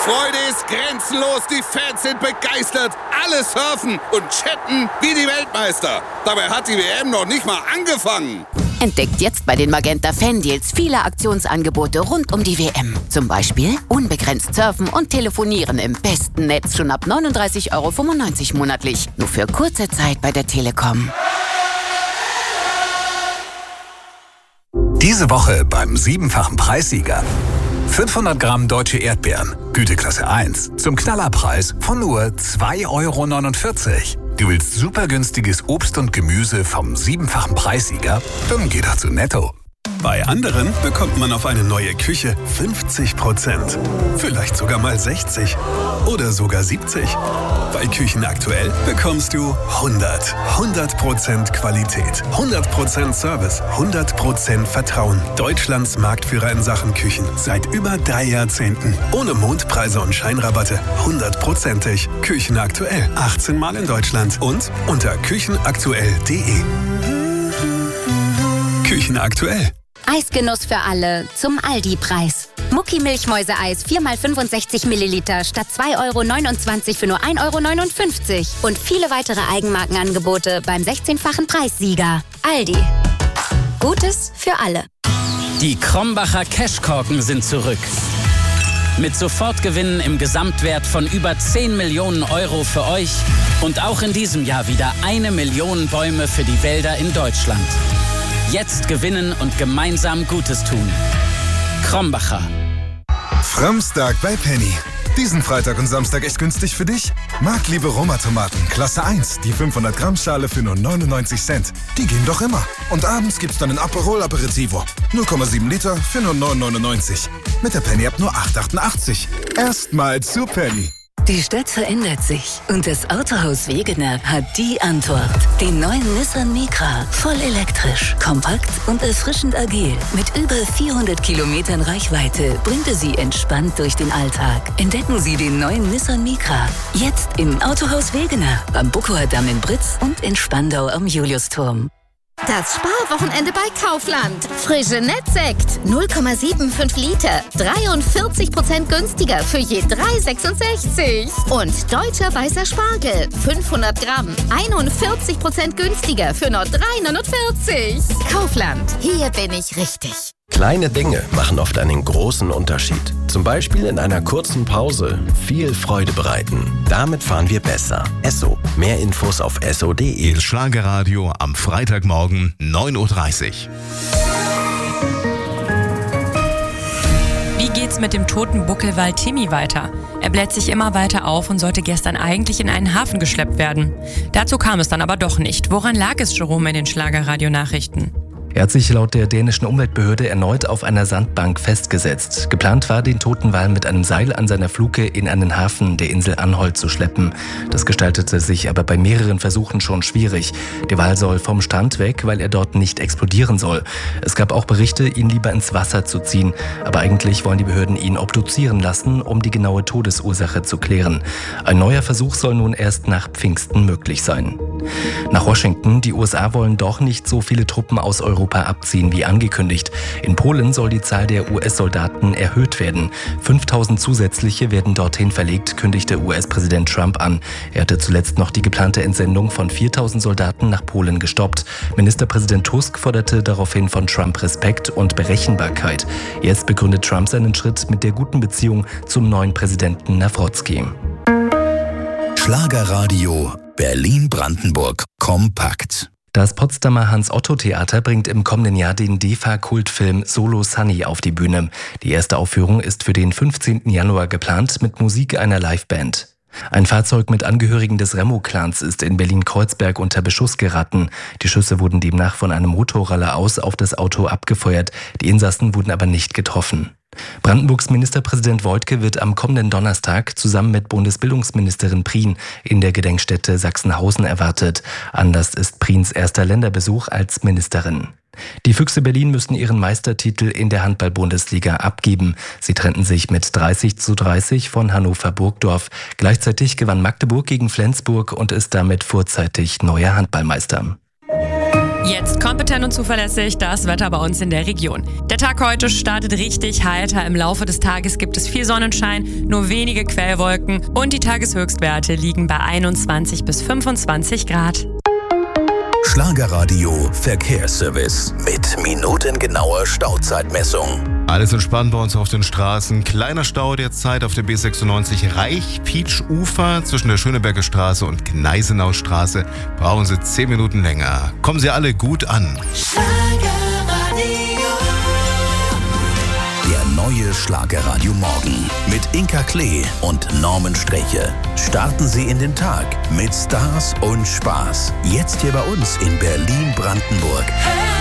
Freude ist grenzenlos, die Fans sind begeistert, alle surfen und chatten wie die Weltmeister. Dabei hat die WM noch nicht mal angefangen. Entdeckt jetzt bei den Magenta Fan-Deals viele Aktionsangebote rund um die WM. Zum Beispiel unbegrenzt surfen und telefonieren im besten Netz schon ab 39,95 € monatlich. Nur für kurze Zeit bei der Telekom. Diese Woche beim 7-fachen Preissieger. 500 Gramm deutsche Erdbeeren, Güteklasse 1, zum Knallerpreis von nur 2,49 €. Du willst super günstiges Obst und Gemüse vom 7-fachen Preissieger? Dann geh doch zu Netto. Bei anderen bekommt man auf eine neue Küche 50%. Vielleicht sogar mal 60 oder sogar 70. Bei Küchen aktuell bekommst du 100% Qualität, 100% Service, 100% Vertrauen. Deutschlands Marktführer in Sachen Küchen seit über 3 Jahrzehnten. Ohne Mondpreise und Scheinrabatte, 100%ig. Küchen aktuell, 18 Mal in Deutschland und unter küchenaktuell.de. Küchen aktuell. Eisgenuss für alle zum Aldi-Preis. Mucki Milchmäuseeis 4x65 Milliliter statt 2,29 € für nur 1,59 € und viele weitere Eigenmarkenangebote beim 16-fachen Preissieger. Aldi. Gutes für alle. Die Krombacher Cashkorken sind zurück. Mit Sofortgewinnen im Gesamtwert von über 10 Millionen € für euch und auch in diesem Jahr wieder 1 Million Bäume für die Wälder in Deutschland. Jetzt gewinnen und gemeinsam Gutes tun. Krombacher. Frömmstag bei Penny. Diesen Freitag und Samstag echt günstig für dich? Marktliebe Roma-Tomaten, Klasse 1, die 500 Gramm Schale für nur 99 Cent. Die gehen doch immer. Und abends gibt's dann ein Aperol Aperitivo. 0,7 Liter für nur 9,99. Mit der Penny-App nur 8,88. Erstmal zu Penny. Die Stadt verändert sich und das Autohaus Wegener hat die Antwort. Den neuen Nissan Micra. Voll elektrisch, kompakt und erfrischend agil. Mit über 400 Kilometern Reichweite bringt er Sie entspannt durch den Alltag. Entdecken Sie den neuen Nissan Micra. Jetzt im Autohaus Wegener. Am Buckower Damm in Britz und in Spandau am Juliusturm. Das Sparwochenende bei Kaufland. Frische Nettsekt 0,75 Liter. 43% günstiger für je 3,66. Und deutscher weißer Spargel 500 Gramm. 41% günstiger für nur 3,49. Kaufland. Hier bin ich richtig. Kleine Dinge machen oft einen großen Unterschied. Zum Beispiel in einer kurzen Pause viel Freude bereiten. Damit fahren wir besser. Esso. Mehr Infos auf esso.de. Das Schlagerradio am Freitagmorgen 9:30 Uhr. Wie geht's mit dem toten Buckelwal Timmy weiter? Er bläht sich immer weiter auf und sollte gestern eigentlich in einen Hafen geschleppt werden. Dazu kam es dann aber doch nicht. Woran lag es, Jerome, in den Schlagerradio-Nachrichten? Er hat sich laut der dänischen Umweltbehörde erneut auf einer Sandbank festgesetzt. Geplant war, den toten Wal mit einem Seil an seiner Fluke in einen Hafen der Insel Anholt zu schleppen. Das gestaltete sich aber bei mehreren Versuchen schon schwierig. Der Wal soll vom Strand weg, weil er dort nicht explodieren soll. Es gab auch Berichte, ihn lieber ins Wasser zu ziehen. Aber eigentlich wollen die Behörden ihn obduzieren lassen, um die genaue Todesursache zu klären. Ein neuer Versuch soll nun erst nach Pfingsten möglich sein. Nach Washington. Die USA wollen doch nicht so viele Truppen aus Europa abziehen wie angekündigt. In Polen soll die Zahl der US-Soldaten erhöht werden. 5.000 zusätzliche werden dorthin verlegt, kündigte US-Präsident Trump an. Er hatte zuletzt noch die geplante Entsendung von 4.000 Soldaten nach Polen gestoppt. Ministerpräsident Tusk forderte daraufhin von Trump Respekt und Berechenbarkeit. Jetzt begründet Trump seinen Schritt mit der guten Beziehung zum neuen Präsidenten Nawrocki. Schlagerradio Berlin-Brandenburg kompakt. Das Potsdamer Hans-Otto-Theater bringt im kommenden Jahr den DEFA-Kultfilm Solo Sunny auf die Bühne. Die erste Aufführung ist für den 15. Januar geplant mit Musik einer Liveband. Ein Fahrzeug mit Angehörigen des Remo-Clans ist in Berlin-Kreuzberg unter Beschuss geraten. Die Schüsse wurden demnach von einem Motorroller aus auf das Auto abgefeuert. Die Insassen wurden aber nicht getroffen. Brandenburgs Ministerpräsident Woidke wird am kommenden Donnerstag zusammen mit Bundesbildungsministerin Prien in der Gedenkstätte Sachsenhausen erwartet. Anlass ist Priens erster Länderbesuch als Ministerin. Die Füchse Berlin müssen ihren Meistertitel in der Handball-Bundesliga abgeben. Sie trennten sich mit 30:30 von Hannover Burgdorf. Gleichzeitig gewann Magdeburg gegen Flensburg und ist damit vorzeitig neuer Handballmeister. Jetzt kompetent und zuverlässig das Wetter bei uns in der Region. Der Tag heute startet richtig heiter. Im Laufe des Tages gibt es viel Sonnenschein, nur wenige Quellwolken und die Tageshöchstwerte liegen bei 21 bis 25 Grad. Schlagerradio Verkehrsservice mit minutengenauer Stauzeitmessung. Alles entspannt bei uns auf den Straßen. Kleiner Stau derzeit auf der B96 Reich-Pietsch-Ufer zwischen der Schöneberger Straße und Gneisenaustraße. Brauchen Sie 10 Minuten länger. Kommen Sie alle gut an. Der neue Schlagerradio Morgen mit Inka Klee und Norman Streche. Starten Sie in den Tag mit Stars und Spaß. Jetzt hier bei uns in Berlin-Brandenburg.